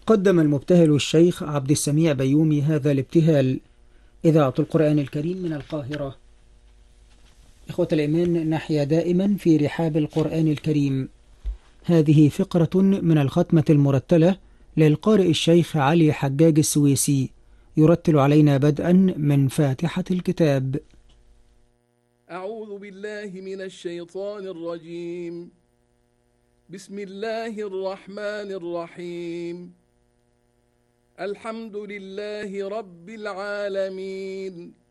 قدم المبتهل الشيخ عبد السميع بيومي هذا الابتهال. إذاعة القرآن الكريم من القاهرة. إخوة الإيمان، نحيا دائما في رحاب القرآن الكريم. هذه فقرة من الختمة المرتلة للقارئ الشيخ علي حجاج السويسي، يرتل علينا بدءا من فاتحة الكتاب. أعوذ بالله من الشيطان الرجيم. بسم الله الرحمن الرحيم. الحمد لله رب العالمين،